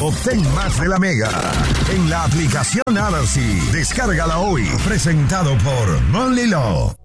Obtén más de la Mega en la aplicación Alarcy. Descárgala hoy. Presentado por Monly Law.